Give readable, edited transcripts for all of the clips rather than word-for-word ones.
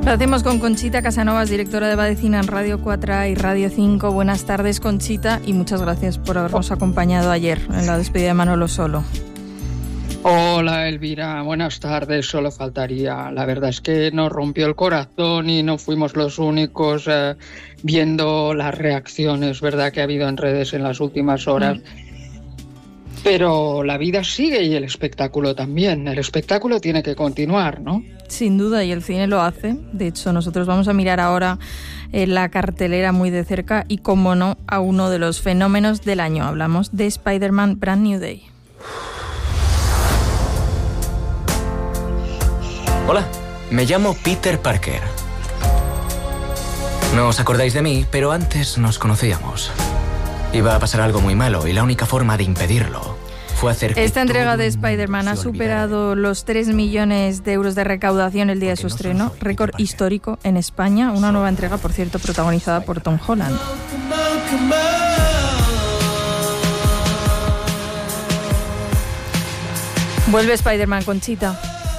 Lo hacemos con Conchita Casanovas, directora de Badecina en Radio 4 y Radio 5. Buenas tardes, Conchita, y muchas gracias por habernos acompañado ayer en la despedida de Manolo Solo. Hola, Elvira, buenas tardes, solo faltaría. La verdad es que nos rompió el corazón y no fuimos los únicos viendo las reacciones, ¿verdad?, que ha habido en redes en las últimas horas. Pero la vida sigue y el espectáculo también. El espectáculo tiene que continuar, ¿no? Sin duda, y el cine lo hace. De hecho, nosotros vamos a mirar ahora la cartelera muy de cerca y, como no, a uno de los fenómenos del año. Hablamos de Spider-Man Brand New Day. Hola, me llamo Peter Parker. No os acordáis de mí, pero antes nos conocíamos. Iba a pasar algo muy malo y la única forma de impedirlo fue hacer que... Esta entrega de Spider-Man ha superado los 3 millones de euros de recaudación el día de su estreno, récord histórico en España. Una nueva entrega, por cierto, protagonizada por Tom Holland. Vuelve Spider-Man, Conchita.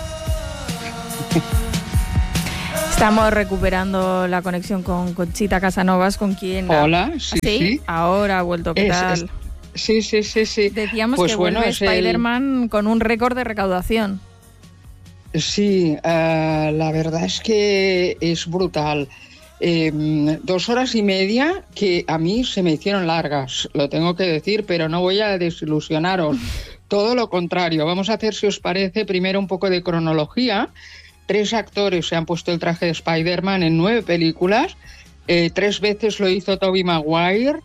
Estamos recuperando la conexión con Conchita Casanovas, con quien... Hola, sí. Ahora ha vuelto, ¿qué tal? Sí. Decíamos pues que bueno, vuelve Spider-Man con un récord de recaudación. Sí, la verdad es que es brutal. 2 horas y media que a mí se me hicieron largas, lo tengo que decir, pero no voy a desilusionaros. Todo lo contrario, vamos a hacer, si os parece, primero un poco de cronología. 3 actores se han puesto el traje de Spider-Man en 9 películas. 3 veces lo hizo Tobey Maguire,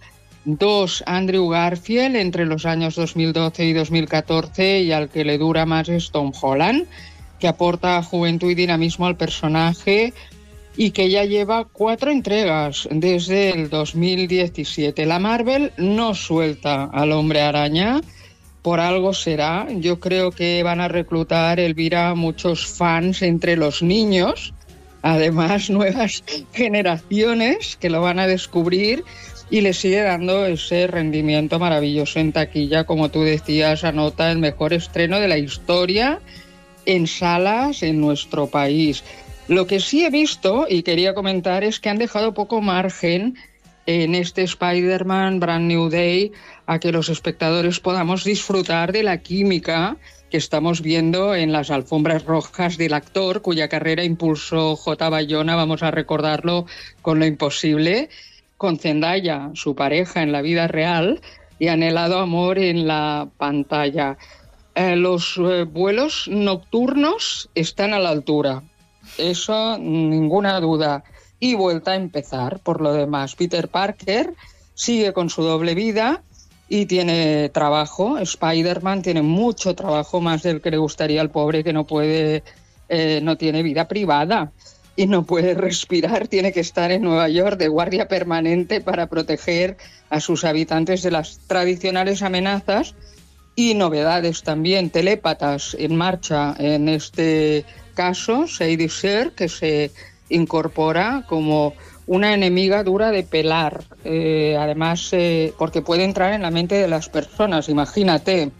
2 Andrew Garfield entre los años 2012 y 2014, y al que le dura más es Tom Holland, que aporta juventud y dinamismo al personaje y que ya lleva 4 entregas desde el 2017. La Marvel no suelta al Hombre Araña. Por algo será. Yo creo que van a reclutar, Elvira, muchos fans entre los niños, además nuevas generaciones que lo van a descubrir, y le sigue dando ese rendimiento maravilloso en taquilla. Como tú decías, anota el mejor estreno de la historia en salas en nuestro país. Lo que sí he visto y quería comentar es que han dejado poco margen en este Spider-Man Brand New Day a que los espectadores podamos disfrutar de la química que estamos viendo en las alfombras rojas del actor, cuya carrera impulsó J. Bayona, vamos a recordarlo, con Lo Imposible, con Zendaya, su pareja en la vida real, y anhelado amor en la pantalla. Los vuelos nocturnos están a la altura, eso ninguna duda. Y vuelta a empezar. Por lo demás, Peter Parker sigue con su doble vida y tiene trabajo. Spider-Man tiene mucho trabajo, más del que le gustaría al pobre, que no puede, no tiene vida privada y no puede respirar. Tiene que estar en Nueva York de guardia permanente para proteger a sus habitantes de las tradicionales amenazas y novedades también. Telépatas en marcha en este caso. Sadie Sher, que se incorpora como una enemiga dura de pelar, además porque puede entrar en la mente de las personas, imagínate,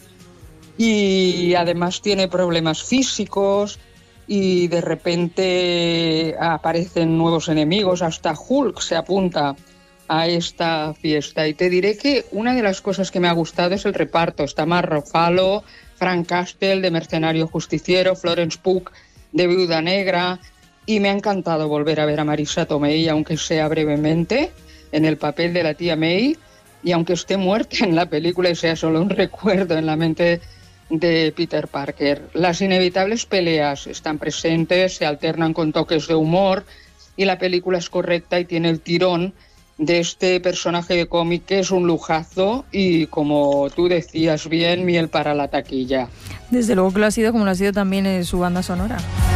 y además tiene problemas físicos y de repente aparecen nuevos enemigos, hasta Hulk se apunta a esta fiesta. Y te diré que una de las cosas que me ha gustado es el reparto. Está Mark Ruffalo, Frank Castle de Mercenario Justiciero, Florence Pugh de Viuda Negra. Y me ha encantado volver a ver a Marisa Tomei, aunque sea brevemente, en el papel de la tía May, y aunque esté muerta en la película y sea solo un recuerdo en la mente de Peter Parker. Las inevitables peleas están presentes, se alternan con toques de humor, y la película es correcta y tiene el tirón de este personaje de cómic que es un lujazo y, como tú decías bien, miel para la taquilla. Desde luego que lo ha sido, como lo ha sido también en su banda sonora.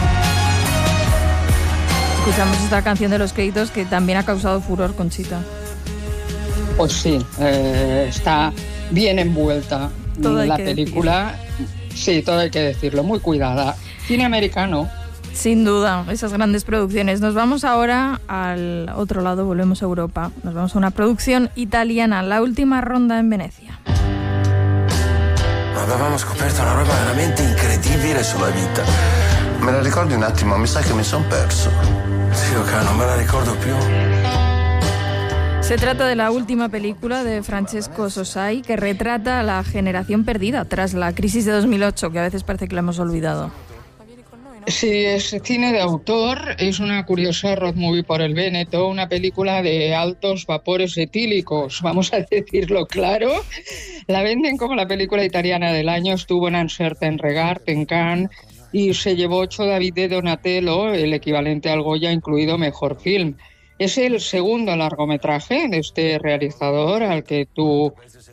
Escuchamos esta canción de los créditos que también ha causado furor, Conchita. Pues sí, está bien envuelta la película. Sí, todo hay que decirlo, muy cuidada. Cine americano. Sin duda, esas grandes producciones. Nos vamos ahora al otro lado, volvemos a Europa. Nos vamos a una producción italiana, La Última Ronda en Venecia. Avevamo scoperto una roba veramente incredibile sulla vita. Me la ricordi un attimo? Mi sa che mi son perso. Oddio, che non me la ricordo più. Se trata de la última película de Francesco Sosai que retrata a la generación perdida tras la crisis de 2008, que a veces parece que la hemos olvidado. Sí, es cine de autor, es una curiosa road movie por el Véneto, una película de altos vapores etílicos, vamos a decirlo claro. La venden como la película italiana del año, estuvo en Un Certain Regard, en Cannes, y se llevó 8 David de Donatello, el equivalente al Goya, incluido Mejor Film. Es el segundo largometraje de este realizador al que tú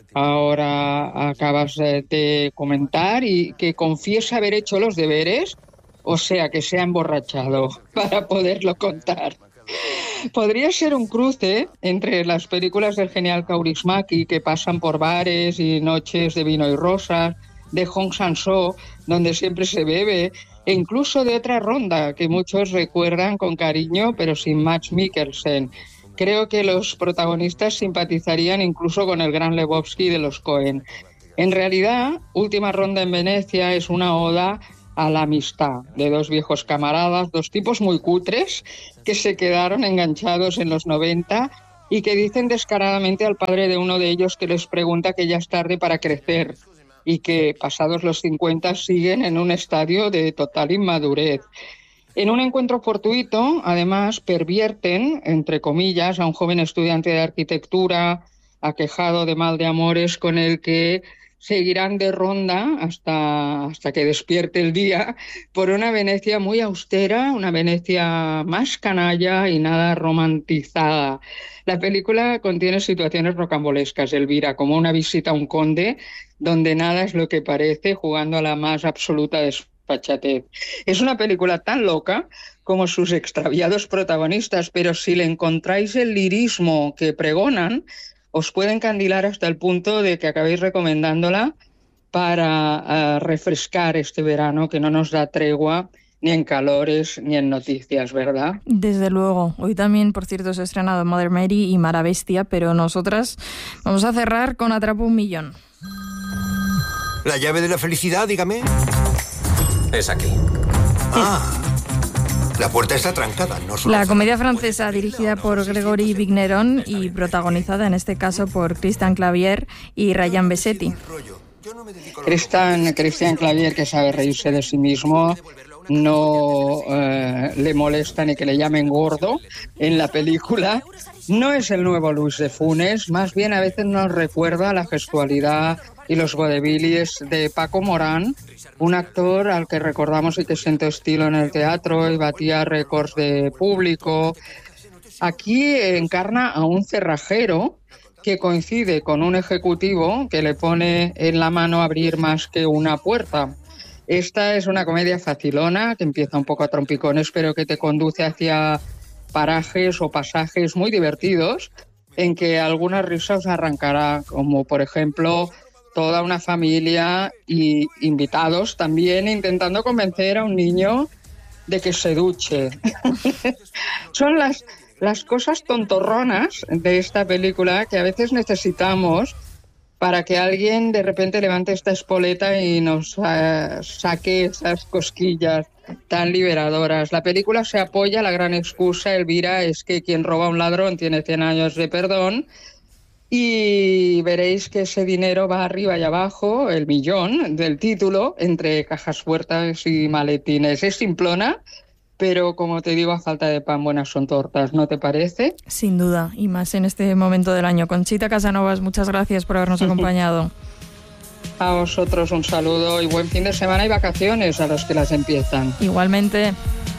ahora acabas de comentar y que confiesa haber hecho los deberes, o sea que se ha emborrachado para poderlo contar. Podría ser un cruce entre las películas del genial Kaurismäki que pasan por bares y noches de vino y rosas, de Hong Sang-soo, donde siempre se bebe, e incluso de otra ronda que muchos recuerdan con cariño, pero sin Mads Mikkelsen. Creo que los protagonistas simpatizarían incluso con el gran Lebowski de los Coen. En realidad, Última Ronda en Venecia es una oda a la amistad de dos viejos camaradas, dos tipos muy cutres que se quedaron enganchados en los 90 y que dicen descaradamente al padre de uno de ellos que les pregunta que ya es tarde para crecer y que pasados los 50 siguen en un estadio de total inmadurez. En un encuentro fortuito, además, pervierten, entre comillas, a un joven estudiante de arquitectura aquejado de mal de amores con el que seguirán de ronda hasta que despierte el día por una Venecia muy austera, una Venecia más canalla y nada romantizada. La película contiene situaciones rocambolescas, Elvira, como una visita a un conde donde nada es lo que parece, jugando a la más absoluta desfachatez. Es una película tan loca como sus extraviados protagonistas, pero si le encontráis el lirismo que pregonan, os puede encandilar hasta el punto de que acabéis recomendándola para refrescar este verano que no nos da tregua ni en calores ni en noticias, ¿verdad? Desde luego. Hoy también, por cierto, se ha estrenado Mother Mary y Mara Bestia, pero nosotras vamos a cerrar con Atrapa un Millón. La llave de la felicidad, dígame. Es aquí. Ah, la puerta está trancada. No solo la comedia francesa dirigida por Gregory Vigneron y protagonizada en este caso por Christian Clavier y Ryan Bessetti. Christian Clavier, que sabe reírse de sí mismo, no le molesta ni que le llamen gordo en la película. No es el nuevo Luis de Funes, más bien a veces nos recuerda la gestualidad y los vodevils de Paco Morán, un actor al que recordamos y que sentó estilo en el teatro y batía récords de público. Aquí encarna a un cerrajero que coincide con un ejecutivo que le pone en la mano abrir más que una puerta. Esta es una comedia facilona que empieza un poco a trompicones, pero que te conduce hacia parajes o pasajes muy divertidos en que alguna risa os arrancará, como por ejemplo toda una familia y invitados también intentando convencer a un niño de que se duche. Son las cosas tontorronas de esta película que a veces necesitamos para que alguien de repente levante esta espoleta y nos saque esas cosquillas tan liberadoras. La película se apoya, la gran excusa, Elvira, es que quien roba a un ladrón tiene 100 años de perdón, y veréis que ese dinero va arriba y abajo, el millón del título, entre cajas fuertes y maletines. Es simplona, pero como te digo, a falta de pan buenas son tortas, ¿no te parece? Sin duda, y más en este momento del año. Conchita Casanovas, muchas gracias por habernos acompañado. A vosotros un saludo y buen fin de semana y vacaciones a los que las empiezan. Igualmente.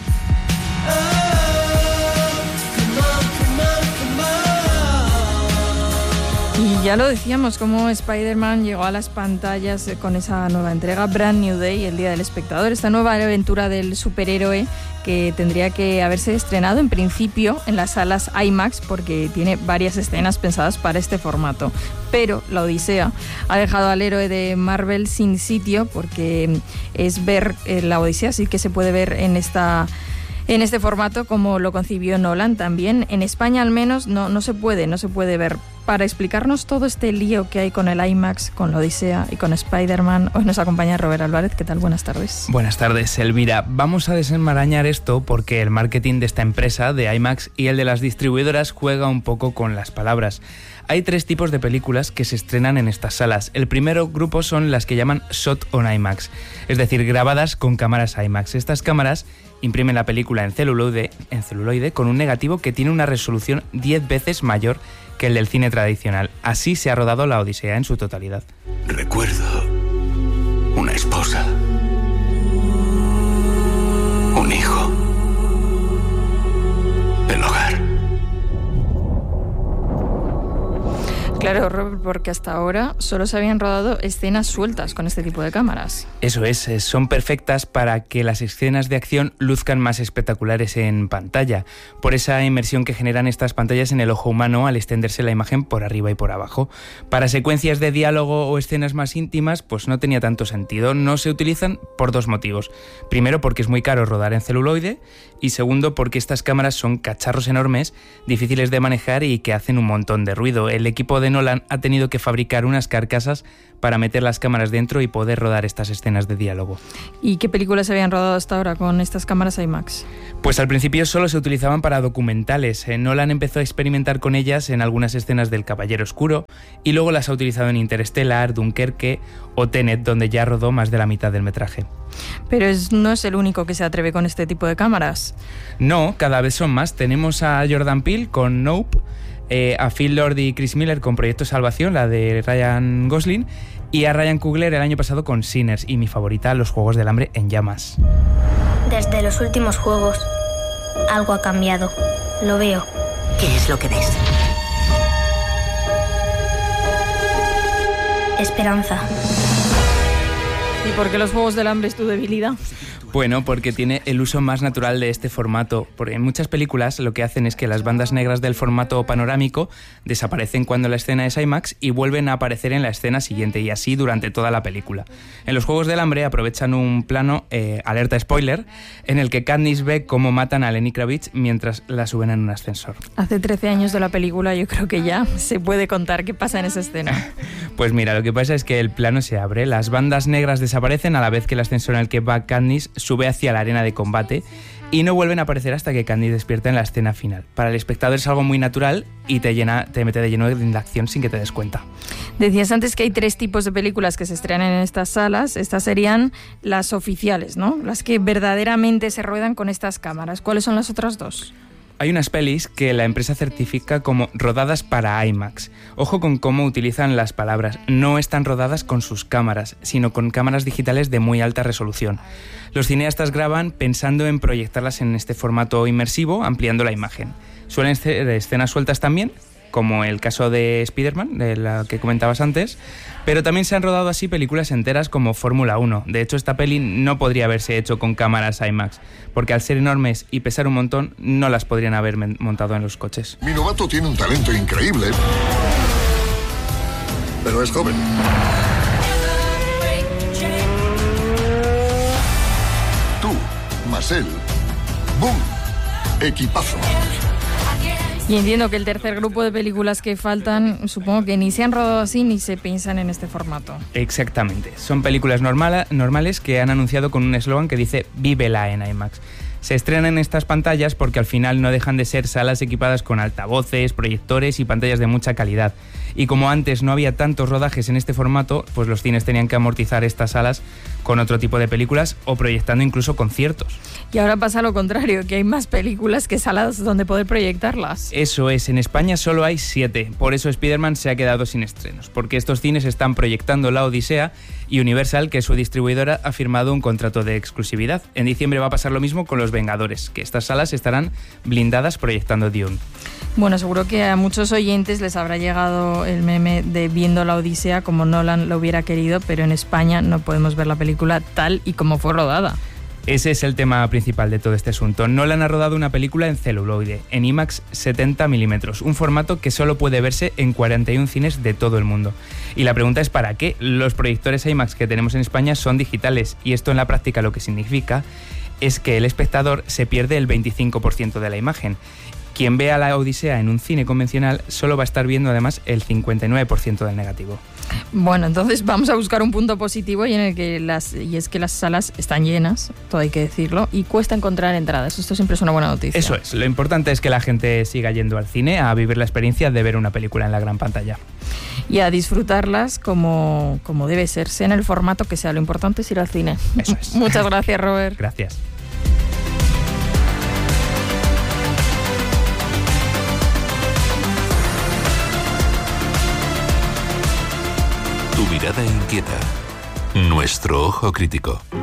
Y ya lo decíamos, cómo Spider-Man llegó a las pantallas con esa nueva entrega, Brand New Day, el Día del Espectador, esta nueva aventura del superhéroe que tendría que haberse estrenado en principio en las salas IMAX porque tiene varias escenas pensadas para este formato. Pero la odisea ha dejado al héroe de Marvel sin sitio porque es ver la odisea, sí que se puede ver en este formato como lo concibió Nolan también. En España al menos no se puede ver Para explicarnos todo este lío que hay con el IMAX, con la Odisea y con Spider-Man, hoy nos acompaña Robert Álvarez. ¿Qué tal? Buenas tardes. Buenas tardes, Elvira. Vamos a desenmarañar esto porque el marketing de esta empresa, de IMAX, y el de las distribuidoras juega un poco con las palabras. Hay 3 tipos de películas que se estrenan en estas salas. El primero grupo son las que llaman Shot on IMAX, es decir, grabadas con cámaras IMAX. Estas cámaras imprimen la película en celuloide con un negativo que tiene una resolución 10 veces mayor que el del cine tradicional. Así se ha rodado la Odisea en su totalidad. Recuerdo una esposa, un hijo, el hogar. Claro, Robert, porque hasta ahora solo se habían rodado escenas sueltas con este tipo de cámaras. Eso es, son perfectas para que las escenas de acción luzcan más espectaculares en pantalla, por esa inmersión que generan estas pantallas en el ojo humano al extenderse la imagen por arriba y por abajo. Para secuencias de diálogo o escenas más íntimas, pues no tenía tanto sentido. No se utilizan por 2 motivos. Primero, porque es muy caro rodar en celuloide, y segundo, porque estas cámaras son cacharros enormes, difíciles de manejar y que hacen un montón de ruido. El equipo de Nolan ha tenido que fabricar unas carcasas para meter las cámaras dentro y poder rodar estas escenas de diálogo. ¿Y qué películas se habían rodado hasta ahora con estas cámaras IMAX? Pues al principio solo se utilizaban para documentales. Nolan empezó a experimentar con ellas en algunas escenas del Caballero Oscuro y luego las ha utilizado en Interstellar, Dunkerque o Tenet, donde ya rodó más de la mitad del metraje. Pero no es el único que se atreve con este tipo de cámaras. No, cada vez son más. Tenemos a Jordan Peele con Nope, a Phil Lord y Chris Miller con Proyecto Salvación, la de Ryan Gosling, y a Ryan Coogler el año pasado con Sinners, y mi favorita, Los Juegos del Hambre en llamas. Desde los últimos juegos, algo ha cambiado. Lo veo. ¿Qué es lo que ves? Esperanza. ¿Y por qué Los Juegos del Hambre es tu debilidad? Bueno, porque tiene el uso más natural de este formato. Porque en muchas películas lo que hacen es que las bandas negras del formato panorámico desaparecen cuando la escena es IMAX y vuelven a aparecer en la escena siguiente, y así durante toda la película. En Los Juegos del Hambre aprovechan un plano, alerta spoiler, en el que Katniss ve cómo matan a Lenny Kravitz mientras la suben en un ascensor. Hace 13 años de la película, yo creo que ya se puede contar qué pasa en esa escena. Pues mira, lo que pasa es que el plano se abre, las bandas negras desaparecen a la vez que el ascensor en el que va Katniss sube hacia la arena de combate y no vuelven a aparecer hasta que Katniss despierta en la escena final. Para el espectador es algo muy natural y te mete de lleno en la acción sin que te des cuenta. Decías antes que hay 3 tipos de películas que se estrenan en estas salas. Estas serían las oficiales, ¿no? Las que verdaderamente se ruedan con estas cámaras. ¿Cuáles son las otras 2? Hay unas pelis que la empresa certifica como rodadas para IMAX. Ojo con cómo utilizan las palabras. No están rodadas con sus cámaras, sino con cámaras digitales de muy alta resolución. Los cineastas graban pensando en proyectarlas en este formato inmersivo, ampliando la imagen. Suelen ser escenas sueltas también, como el caso de Spider-Man, de la que comentabas antes, pero también se han rodado así películas enteras como Fórmula 1. De hecho, esta peli no podría haberse hecho con cámaras IMAX, porque al ser enormes y pesar un montón, no las podrían haber montado en los coches. Mi novato tiene un talento increíble, pero es joven. Tú, Marcel, ¡boom! Equipazo. Y entiendo que el tercer grupo de películas que faltan, supongo que ni se han rodado así ni se piensan en este formato. Exactamente. Son películas normales que han anunciado con un eslogan que dice "Vívela en IMAX". Se estrenan en estas pantallas porque al final no dejan de ser salas equipadas con altavoces, proyectores y pantallas de mucha calidad. Y como antes no había tantos rodajes en este formato, pues los cines tenían que amortizar estas salas con otro tipo de películas o proyectando incluso conciertos. Y ahora pasa lo contrario, que hay más películas que salas donde poder proyectarlas. Eso es, en España solo hay 7, por eso Spider-Man se ha quedado sin estrenos, porque estos cines están proyectando la Odisea y Universal, que es su distribuidora, ha firmado un contrato de exclusividad. En diciembre va a pasar lo mismo con Los Vengadores, que estas salas estarán blindadas proyectando Dune. Bueno, seguro que a muchos oyentes les habrá llegado el meme de viendo la Odisea como Nolan lo hubiera querido, pero en España no podemos ver la película tal y como fue rodada. Ese es el tema principal de todo este asunto. Nolan ha rodado una película en celuloide, en IMAX 70 milímetros, un formato que solo puede verse en 41 cines de todo el mundo. Y la pregunta es ¿para qué? Los proyectores IMAX que tenemos en España son digitales, y esto en la práctica lo que significa es que el espectador se pierde el 25% de la imagen. Quien vea la Odisea en un cine convencional solo va a estar viendo además el 59% del negativo. Bueno, entonces vamos a buscar un punto positivo y es que las salas están llenas, todo hay que decirlo, y cuesta encontrar entradas. Esto siempre es una buena noticia. Eso es, lo importante es que la gente siga yendo al cine a vivir la experiencia de ver una película en la gran pantalla. Y a disfrutarlas como debe ser, sea en el formato que sea. Lo importante es ir al cine. Eso es. Muchas gracias, Robert. Gracias. Tu mirada inquieta. Nuestro ojo crítico.